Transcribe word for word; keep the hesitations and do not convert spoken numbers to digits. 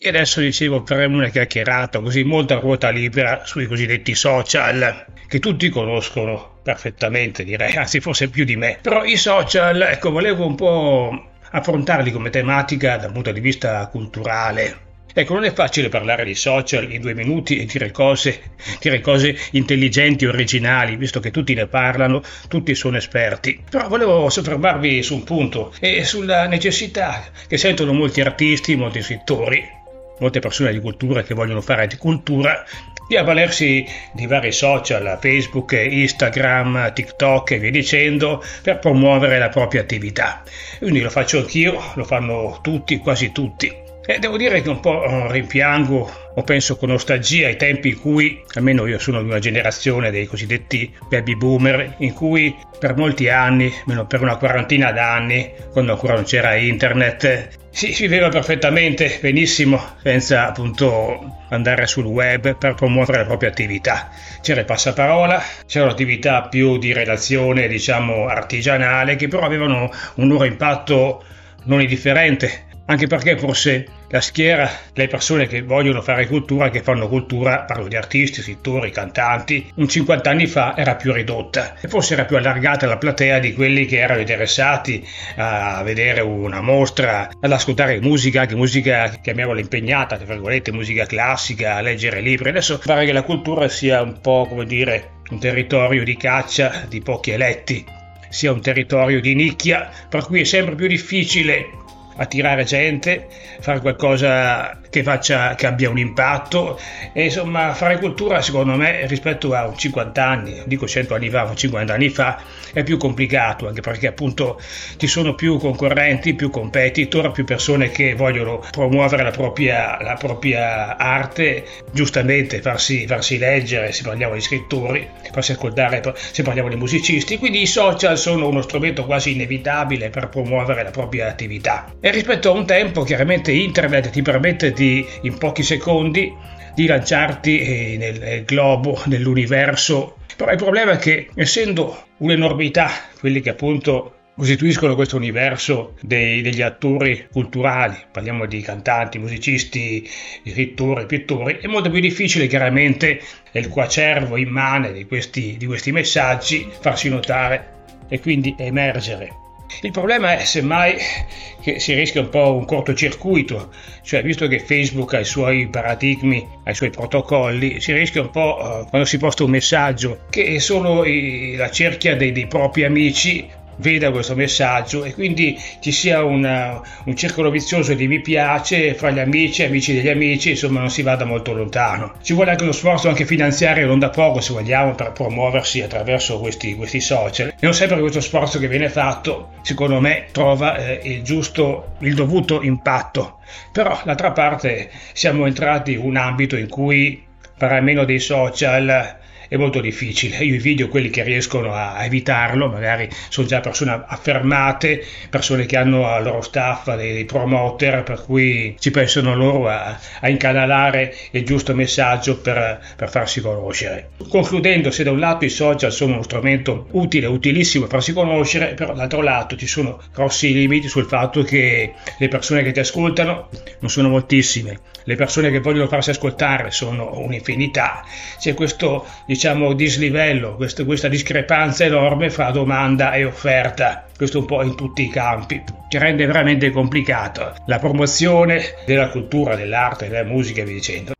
E adesso dicevo, faremo una chiacchierata così, molta ruota libera sui cosiddetti social, che tutti conoscono perfettamente, direi, anzi forse più di me. Però i social, ecco, volevo un po' affrontarli come tematica dal punto di vista culturale. Ecco, non è facile parlare di social in due minuti e dire cose, dire cose intelligenti e originali, visto che tutti ne parlano, tutti sono esperti. Però volevo soffermarvi su un punto e sulla necessità che sentono molti artisti, molti scrittori, molte persone di cultura che vogliono fare di cultura, di avvalersi di vari social, Facebook, Instagram, TikTok e via dicendo, per promuovere la propria attività. Quindi lo faccio anch'io, lo fanno tutti, quasi tutti. E devo dire che un po' rimpiango o penso con nostalgia ai tempi in cui, almeno io sono di una generazione dei cosiddetti baby boomer, in cui per molti anni, almeno per una quarantina d'anni, quando ancora non c'era internet, si viveva perfettamente benissimo senza appunto andare sul web per promuovere la propria attività. C'era il passaparola, c'era un'attività più di relazione, diciamo, artigianale, che però avevano un loro impatto non indifferente. Anche perché forse la schiera delle persone che vogliono fare cultura, che fanno cultura, parlo di artisti, scrittori, cantanti, un cinquanta anni fa era più ridotta e forse era più allargata la platea di quelli che erano interessati a vedere una mostra, ad ascoltare musica, anche musica chiamiamola impegnata, tra virgolette, musica classica, a leggere libri. Adesso pare che la cultura sia un po', come dire, un territorio di caccia di pochi eletti, sia un territorio di nicchia, per cui è sempre più difficile attirare gente, fare qualcosa che faccia, che abbia un impatto e insomma fare cultura secondo me rispetto a un cinquanta anni, dico cento anni fa, cinquanta anni fa, è più complicato, anche perché appunto ci sono più concorrenti, più competitor, più persone che vogliono promuovere la propria, la propria arte, giustamente farsi, farsi leggere se parliamo di scrittori, farsi ascoltare se parliamo di musicisti, quindi i social sono uno strumento quasi inevitabile per promuovere la propria attività. E rispetto a un tempo, chiaramente internet ti permette di, in pochi secondi, di lanciarti nel globo, nell'universo. Però il problema è che, essendo un'enormità, quelli che appunto costituiscono questo universo dei, degli attori culturali, parliamo di cantanti, musicisti, scrittori, pittori, è molto più difficile chiaramente nel coacervo immane di questi, di questi messaggi farsi notare e quindi emergere. Il problema è semmai che si rischia un po' un cortocircuito, cioè visto che Facebook ha i suoi paradigmi, ha i suoi protocolli, si rischia un po' uh, quando si posta un messaggio che solo i, la cerchia dei, dei propri amici veda questo messaggio e quindi ci sia una, un circolo vizioso di mi piace fra gli amici, amici degli amici, insomma non si vada molto lontano. Ci vuole anche uno sforzo anche finanziario non da poco, se vogliamo, per promuoversi attraverso questi, questi social, e non sempre questo sforzo che viene fatto secondo me trova eh, il giusto, il dovuto impatto. Però d'altra parte siamo entrati in un ambito in cui fare a meno dei social è molto difficile. Io i video, quelli che riescono a evitarlo, magari sono già persone affermate, persone che hanno al loro staff dei, dei promoter, per cui ci pensano loro a, a incanalare il giusto messaggio per, per farsi conoscere. Concludendo, se da un lato i social sono uno strumento utile, utilissimo per farsi conoscere, però dall'altro lato ci sono grossi limiti sul fatto che le persone che ti ascoltano non sono moltissime, le persone che vogliono farsi ascoltare sono un'infinità. C'è questo, diciamo, dislivello, questo, questa discrepanza enorme fra domanda e offerta, questo un po' in tutti i campi, che rende veramente complicato la promozione della cultura, dell'arte, della musica e via dicendo.